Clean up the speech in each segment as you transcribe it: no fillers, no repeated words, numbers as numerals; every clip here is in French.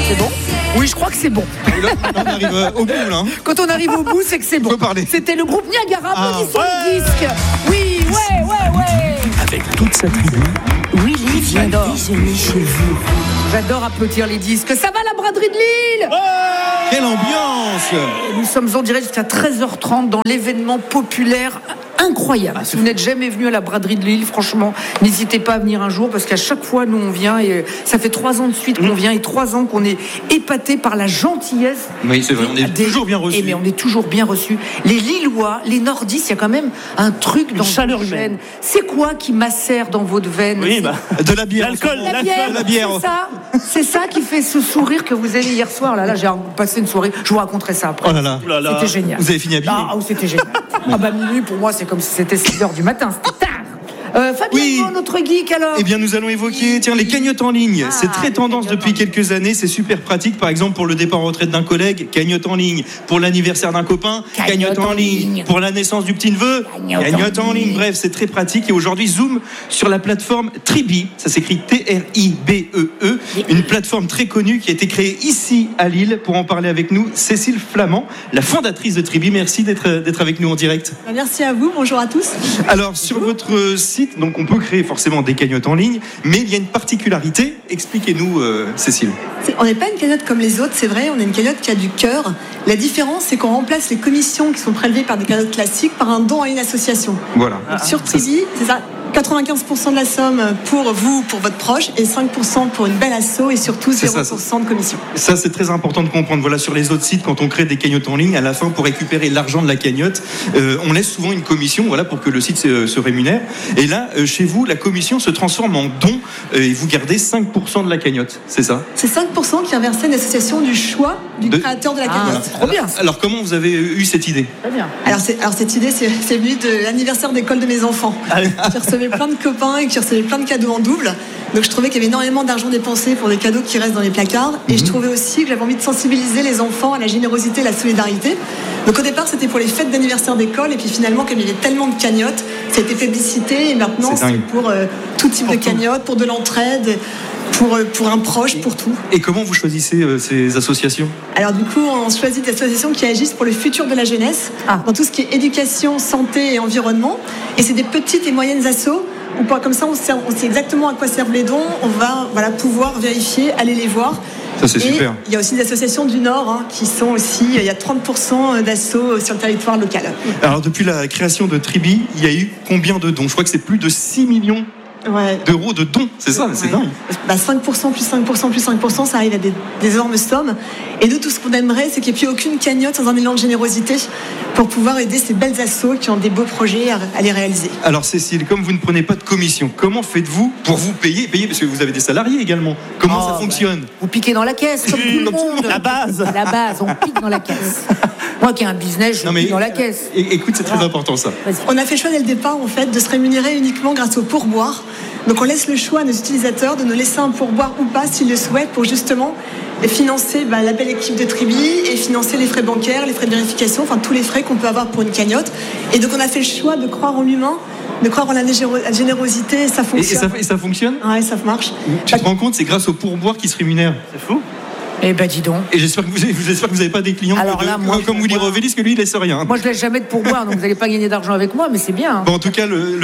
C'est bon ? Oui, je crois que c'est bon. Là, on arrive au bout, là. Quand on arrive au bout, c'est que c'est bon. C'était le groupe Niagara, applaudissons le disque. Oui, ouais. Avec toute sa tribu, Willy vient déjeuner chez vous. J'adore applaudir les disques. Ça va la braderie de Lille ? Quelle ambiance ! Nous sommes en direct jusqu'à 13h30 dans l'événement populaire incroyable. Si vous n'êtes jamais venu à la braderie de Lille, franchement, n'hésitez pas à venir un jour parce qu'à chaque fois, nous, on vient et ça fait 3 ans de suite qu'on vient et 3 ans qu'on est épaté par la gentillesse. Oui, c'est vrai, on est toujours bien reçus. Mais on est toujours bien reçus. Les Lillois, les Nordistes, il y a quand même un truc dans votre veine. C'est quoi qui macère dans votre veine ? Oui, de la bière. L'alcool. La bière. C'est ça qui fait ce sourire que vous avez hier soir. Là, j'ai passé une soirée. Je vous raconterai ça après. Oh là là. C'était génial. Vous avez fini à minuit. C'était génial. Minuit, pour moi, c'est comme si c'était 6h du matin. C'était tard. Fabien, notre geek alors. Eh bien, nous allons évoquer les cagnottes en ligne. C'est très tendance depuis quelques années. C'est super pratique. Par exemple, pour le départ en retraite d'un collègue, cagnotte en ligne. Pour l'anniversaire d'un copain, cagnotte en ligne. Pour la naissance du petit-neveu, cagnotte en ligne. Bref, c'est très pratique. Et aujourd'hui, zoom sur la plateforme Tribi. Ça s'écrit T-R-I-B-E-E. Une plateforme très connue qui a été créée ici à Lille. Pour en parler avec nous, Cécile Flamand, la fondatrice de Tribi. Merci d'être avec nous en direct. Merci à vous. Bonjour à tous. Alors, sur votre site, donc on peut créer forcément des cagnottes en ligne, mais il y a une particularité. Expliquez-nous, Cécile. On n'est pas une cagnotte comme les autres, c'est vrai, on est une cagnotte qui a du cœur. La différence, c'est qu'on remplace les commissions qui sont prélevées par des cagnottes classiques par un don à une association. Voilà. Donc, sur Tribi, c'est ça. 95% de la somme pour vous, pour votre proche, et 5% pour une belle asso, et surtout 0% de commission. Ça, c'est très important de comprendre. Voilà, sur les autres sites, quand on crée des cagnottes en ligne, à la fin, pour récupérer l'argent de la cagnotte, on laisse souvent une commission, voilà, pour que le site se rémunère. Et là, chez vous, la commission se transforme en don, et vous gardez 5% de la cagnotte, c'est ça ? C'est 5% qui est versé à une association du choix du créateur de la cagnotte. Voilà. Trop bien. Alors, comment vous avez eu cette idée ? Très bien. Alors cette idée, c'est venu de l'anniversaire d'école de mes enfants. J'ai reçu plein de copains et qui recevaient plein de cadeaux en double. Donc je trouvais qu'il y avait énormément d'argent dépensé pour des cadeaux qui restent dans les placards. Et je trouvais aussi que j'avais envie de sensibiliser les enfants à la générosité et la solidarité. Donc au départ, c'était pour les fêtes d'anniversaire d'école. Et puis finalement, comme il y avait tellement de cagnottes, ça a été publicité. Et maintenant, c'est pour tout type de cagnottes, pour de l'entraide, pour un proche, pour tout. Et comment vous choisissez ces associations ? Alors du coup, on choisit des associations qui agissent pour le futur de la jeunesse, dans tout ce qui est éducation, santé et environnement. Et c'est des petites et moyennes assos. Comme ça, on sait exactement à quoi servent les dons. On va pouvoir vérifier, aller les voir. Ça, c'est super. Il y a aussi des associations du Nord qui sont aussi... Il y a 30% d'assos sur le territoire local. Alors, depuis la création de Tribi, il y a eu combien de dons ? Je crois que c'est plus de 6 millions d'euros de dons. C'est ça, c'est dingue. 5% plus 5% plus 5%, ça arrive à des énormes sommes. Et nous, tout ce qu'on aimerait, c'est qu'il n'y ait plus aucune cagnotte sans un élan de générosité pour pouvoir aider ces belles assos qui ont des beaux projets à les réaliser. Alors Cécile, comme vous ne prenez pas de commission, comment faites-vous pour vous payer parce que vous avez des salariés également. Comment ça fonctionne ? Vous piquez dans la caisse, comme tout le monde. La base. À la base, on pique dans la caisse. Moi qui ai un business, je pique dans la caisse. Écoute, c'est très important ça. On a fait le choix dès le départ en fait de se rémunérer uniquement grâce au pourboire. Donc on laisse le choix à nos utilisateurs de nous laisser un pourboire ou pas s'ils le souhaitent pour justement financer la belle équipe de Tribi et financer les frais bancaires, les frais de vérification, enfin tous les frais qu'on peut avoir pour une cagnotte. Et donc on a fait le choix de croire en l'humain, de croire en la générosité, et ça fonctionne. Et ça fonctionne ? Ouais, ça marche. Tu te rends compte, c'est grâce au pourboire qui se rémunère. C'est fou. Eh ben dis donc. Et j'espère que vous n'avez pas des clients comme Willy Revelis, que lui il laisse rien. Moi je laisse jamais de pourboire, donc vous n'allez pas gagner d'argent avec moi, mais c'est bien. Bon, en tout cas,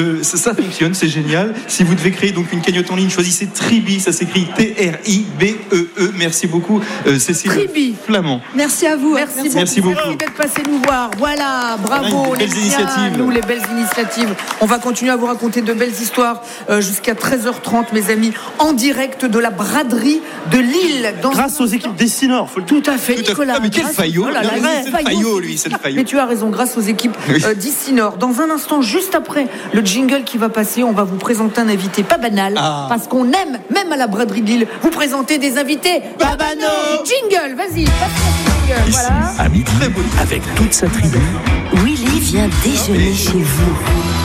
ça fonctionne, c'est génial. Si vous devez créer donc une cagnotte en ligne, choisissez Tribi, ça s'écrit T-R-I-B-E-E. Merci beaucoup, Cécile Flamand. Merci à vous. Merci beaucoup d'être passé nous voir. Voilà, bravo. Les belles initiatives. Les belles initiatives. On va continuer à vous raconter de belles histoires jusqu'à 13h30, mes amis, en direct de la braderie de Lille. Grâce aux équipes Dessinor, faut le dire. Tout à fait, Nicolas. Mais quel faillot. C'est le faillot, lui, c'est le faillot. Mais tu as raison, grâce aux équipes d'Issinor. Dans un instant, juste après le jingle qui va passer, on va vous présenter un invité pas banal, parce qu'on aime, même à la braderie de Lille, vous présenter des invités pas banaux. Jingle, vas-y, passe-moi ce jingle. Voilà. À midi, avec toute sa tribu, Willy vient déjeuner chez vous.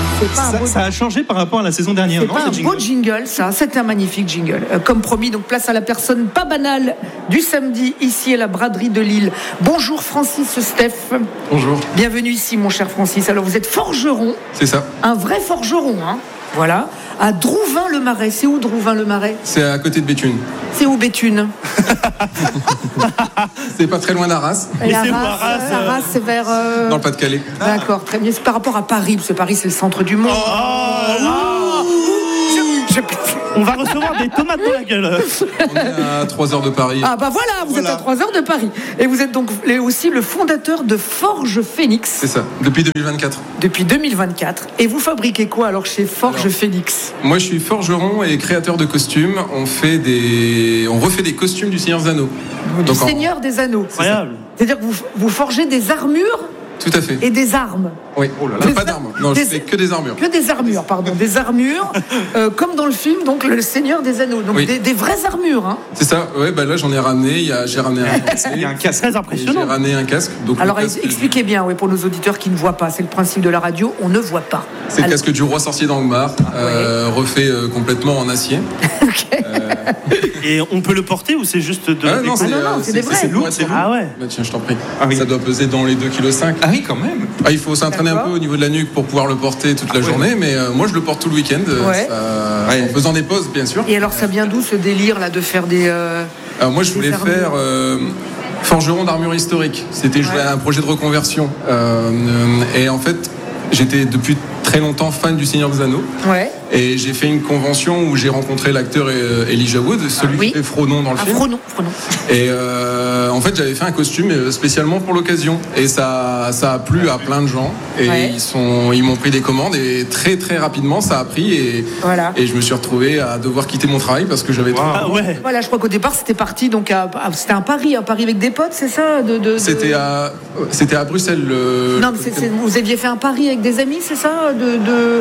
Ça a changé par rapport à la saison dernière. C'est pas un beau jingle, ça. C'est un magnifique jingle. Comme promis, donc place à la personne pas banale du samedi, ici à la braderie de Lille. Bonjour Francis Steph. Bonjour. Bienvenue ici, mon cher Francis. Alors, vous êtes forgeron. C'est ça. Un vrai forgeron, hein. Voilà. à Drouvain-le-Marais. C'est où Drouvain-le-Marais? C'est à côté de Béthune. C'est où Béthune? C'est pas très loin d'Arras. Et Arras, c'est vers... Dans le Pas-de-Calais. D'accord, très bien. C'est par rapport à Paris, parce que Paris, c'est le centre du monde. On va recevoir des tomates dans la gueule. On est à 3 heures de Paris. Ah bah voilà, vous êtes à 3 heures de Paris. Et vous êtes donc aussi le fondateur de Forge Phoenix. C'est ça, depuis 2024. Depuis 2024. Et vous fabriquez quoi alors chez Forge Phoenix? Moi je suis forgeron et créateur de costumes. On refait des costumes du Seigneur des Anneaux. Du Seigneur des Anneaux. Incroyable. C'est-à-dire que vous forgez des armures Tout à fait. et des armes. Oui, pas d'armes. Non, je fais que des armures. Que des armures, pardon. Des armures, comme dans le film, donc le Seigneur des Anneaux. Donc des vraies armures. Hein. C'est ça, ouais, bah là j'en ai ramené. J'ai ramené Il y a un casque. Très impressionnant. J'ai ramené un casque. Donc alors expliquez bien, pour nos auditeurs qui ne voient pas. C'est le principe de la radio, on ne voit pas. C'est le casque du roi sorcier d'Angmar, refait complètement en acier. Okay. Et on peut le porter ou c'est juste de... non, c'est des vrais. C'est lourd, c'est lourd. Ah ouais. Bah, tiens, je t'en prie. Ah oui. Ça doit peser dans les 2,5 kg. Ah oui, quand même. Ah, il faut s'entraîner un peu au niveau de la nuque pour pouvoir le porter toute la journée, mais moi je le porte tout le week-end, en faisant des pauses bien sûr. Et alors ça vient d'où ce délire là de faire des... Alors moi je voulais faire forgeron d'armure historique. C'était un projet de reconversion. Et en fait j'étais depuis très longtemps fan du Seigneur des Anneaux. Ouais. Et j'ai fait une convention où j'ai rencontré l'acteur Elijah Wood, celui qui fait Frodon dans le film. Frodon. Et en fait, j'avais fait un costume spécialement pour l'occasion. Et ça a plu à plein de gens. Et ils m'ont pris des commandes. Et très, très rapidement, ça a pris. Et je me suis retrouvé à devoir quitter mon travail parce que j'avais trop... Voilà, je crois qu'au départ, c'était parti. Donc, c'était un pari avec des potes, c'est ça C'était à Bruxelles. Non, mais vous aviez fait un pari avec des amis, c'est ça de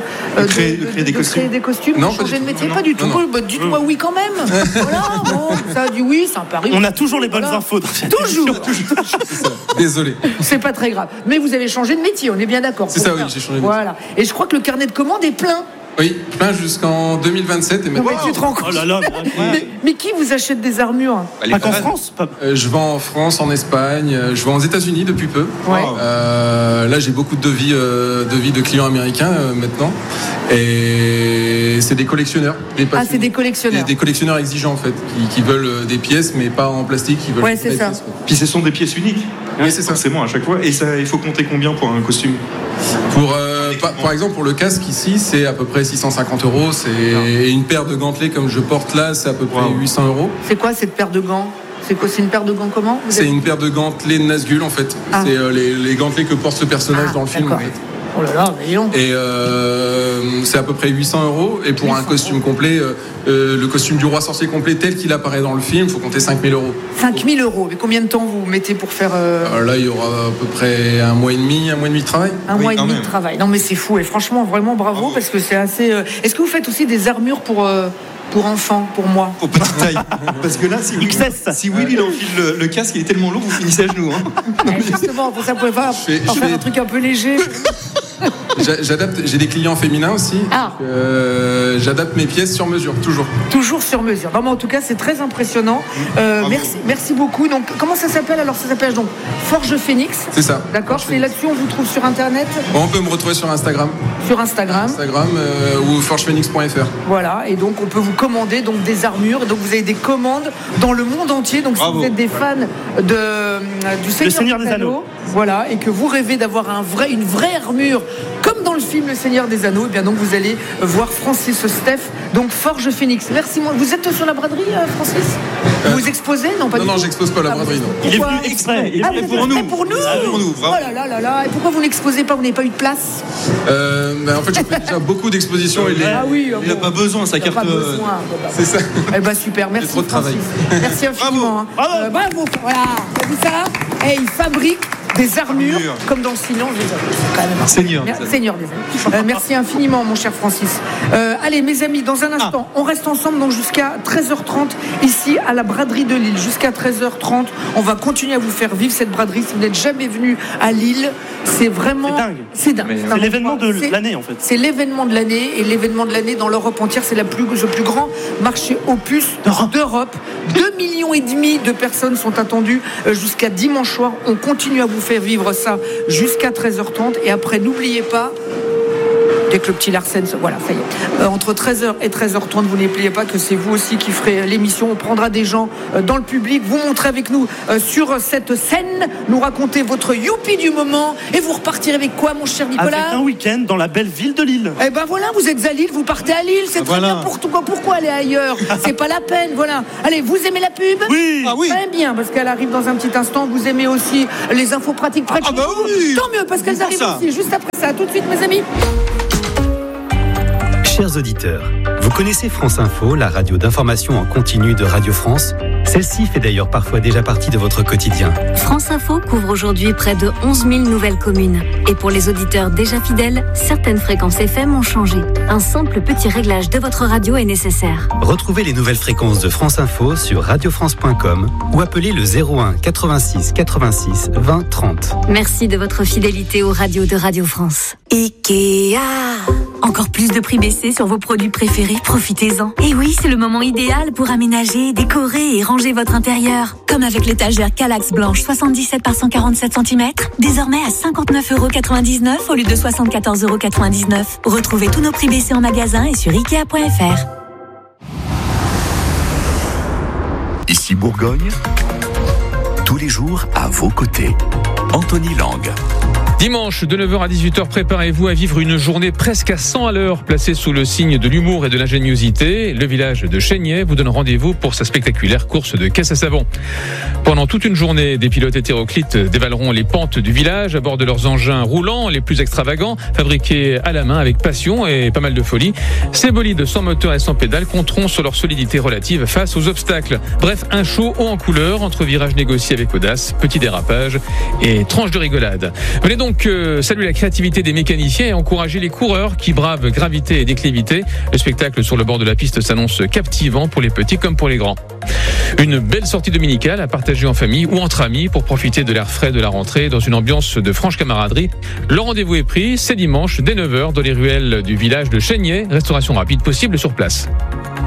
créer des costumes. Non, changer de métier, non, pas du tout. Non. Dites-moi oui quand même. Voilà, bon, ça a dit oui, c'est un pari. On a toujours les bonnes infos dans cette Toujours. C'est ça. Désolé. C'est pas très grave. Mais vous avez changé de métier, on est bien d'accord. C'est ça, oui, j'ai changé de métier. Voilà. Et je crois que le carnet de commandes est plein. Oui, plein jusqu'en 2027 et maintenant. Tu te rends compte? Oh là là, mais qui vous achète des armures? pas qu'en France. Je vends en France, en Espagne, je vends aux États-Unis depuis peu. Ouais. Là, j'ai beaucoup de devis de clients américains maintenant. Et c'est des collectionneurs. C'est des collectionneurs. Des collectionneurs exigeants en fait, qui veulent des pièces, mais pas en plastique. Ils veulent c'est ça. Pièces, Puis ce sont des pièces uniques. Oui, c'est ça. Forcément, à chaque fois. Et ça, il faut compter combien pour un costume? Par exemple, pour le casque ici, c'est à peu près 650 €. Et une paire de gantelets comme je porte là, c'est à peu près 800 €. C'est quoi cette paire de gants? C'est quoi? C'est une paire de gants comment? C'est une paire de gantelets de Nazgûl en fait. C'est les gantelets que porte ce personnage dans le film en fait. Oh là là, voyons. Et c'est à peu près 800 €. Et pour un costume complet, le costume du roi sorcier complet tel qu'il apparaît dans le film, il faut compter 5 000 €. 5 000 €. Mais combien de temps vous mettez pour faire... Là, il y aura à peu près un mois et demi de travail. Un mois et demi de travail. Non, mais c'est fou. Et franchement, vraiment bravo, parce que c'est assez... Est-ce que vous faites aussi des armures pour enfants, pour moi? Pour petite taille. Parce que là, si Willy il enfile le casque, il est tellement lourd, vous finissez à genoux. Justement, pour ça, vous pouvez pas faire un truc un peu léger. J'adapte, j'ai des clients féminins aussi. J'adapte mes pièces sur mesure, toujours. Toujours sur mesure. Non, mais en tout cas, c'est très impressionnant. Merci beaucoup. Donc, comment ça s'appelle? Alors, ça s'appelle donc Forge Phoenix. C'est ça. D'accord. C'est là-dessus, on vous trouve sur Internet. On peut me retrouver sur Instagram. Sur Instagram. Ou forgephoenix.fr. Voilà. Et donc, on peut vous commander donc des armures. Donc, vous avez des commandes dans le monde entier. Donc, si vous êtes des fans du Seigneur des Anneaux, voilà, et que vous rêvez d'avoir une vraie armure comme dans le film Le Seigneur des Anneaux, et bien donc vous allez voir Francis Steph, donc Forge Phoenix. Merci. Vous êtes sur la braderie, Francis? Vous exposez? Non, pas du tout. Non, j'expose pas la braderie. Non. Il est venu exprès. Il est venu pour nous. Pour nous. Oh là là. Et pourquoi vous n'exposez pas? Vous n'avez pas eu de place? En fait, j'ai fait déjà beaucoup d'expositions. Il n'a pas besoin, sa carte. C'est ça. Eh ben super, merci. Trop de travail. Merci infiniment. Bravo. Voilà. Vous savez ça? Et il fabrique des armures comme dans le silence des anneaux. C'est quand même Seigneur des anneaux. Merci infiniment, mon cher Francis. Allez, mes amis, dans un instant, on reste ensemble donc jusqu'à 13h30 ici à la braderie de Lille. Jusqu'à 13h30, on va continuer à vous faire vivre cette braderie. Si vous n'êtes jamais venu à Lille, c'est vraiment... C'est dingue. C'est l'événement de l'année, en fait. C'est l'événement de l'année. Et l'événement de l'année dans l'Europe entière, c'est le plus grand marché opus d'Europe. 2,5 millions de personnes sont attendues jusqu'à dimanche soir. On continue à vous faire vivre ça jusqu'à 13h30. Et après, n'oubliez pas, dès que le petit Larsen, voilà, ça y est. Entre 13h et 13h30, vous n'oubliez pas que c'est vous aussi qui ferez l'émission. On prendra des gens dans le public, vous montrez avec nous sur cette scène, nous racontez votre youpi du moment et vous repartirez avec quoi, mon cher Nicolas ? Avec un week-end dans la belle ville de Lille. Eh ben voilà, vous êtes à Lille, vous partez à Lille, c'est très bien. Pourquoi aller ailleurs ? C'est pas la peine, voilà. Allez, vous aimez la pub ? Oui. Ah oui. Très bien, parce qu'elle arrive dans un petit instant. Vous aimez aussi les infos pratiques près de chez vous ? Oui. Tant mieux, parce qu'elles arrivent aussi juste après ça. Tout de suite, mes amis. Chers auditeurs, vous connaissez France Info, la radio d'information en continu de Radio France ? Celle-ci fait d'ailleurs parfois déjà partie de votre quotidien. France Info couvre aujourd'hui près de 11 000 nouvelles communes. Et pour les auditeurs déjà fidèles, certaines fréquences FM ont changé. Un simple petit réglage de votre radio est nécessaire. Retrouvez les nouvelles fréquences de France Info sur radiofrance.com ou appelez le 01 86 86 20 30. Merci de votre fidélité aux radios de Radio France. Ikea. Encore plus de prix baissés sur vos produits préférés, profitez-en. Et oui, c'est le moment idéal pour aménager, décorer et ranger votre intérieur. Comme avec l'étagère Kallax blanche 77 par 147 cm, désormais à 59,99€ au lieu de 74,99€. Retrouvez tous nos prix baissés en magasin et sur Ikea.fr. Ici Bourgogne, tous les jours à vos côtés. Anthony Lang. Dimanche, de 9h à 18h, préparez-vous à vivre une journée presque à 100 à l'heure, placée sous le signe de l'humour et de l'ingéniosité. Le village de Chénier vous donne rendez-vous pour sa spectaculaire course de caisse à savon. Pendant toute une journée, des pilotes hétéroclites dévaleront les pentes du village à bord de leurs engins roulants les plus extravagants, fabriqués à la main avec passion et pas mal de folie. Ces bolides sans moteur et sans pédale compteront sur leur solidité relative face aux obstacles. Bref, un show haut en couleur entre virages négociés avec audace, petits dérapages et tranches de rigolade. Venez donc saluer la créativité des mécaniciens et encourager les coureurs qui bravent gravité et déclivité. Le spectacle sur le bord de la piste s'annonce captivant pour les petits comme pour les grands. Une belle sortie dominicale à partager en famille ou entre amis pour profiter de l'air frais de la rentrée dans une ambiance de franche camaraderie. Le rendez-vous est pris, c'est dimanche dès 9h dans les ruelles du village de Chénier. Restauration rapide possible sur place.